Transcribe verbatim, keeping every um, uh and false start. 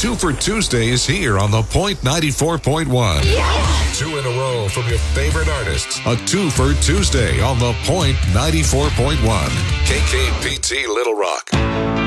Two for Tuesday is here on The Point ninety-four point one. Two in a row from your favorite artists. A two for Tuesday on The Point ninety-four point one. K K P T Little Rock.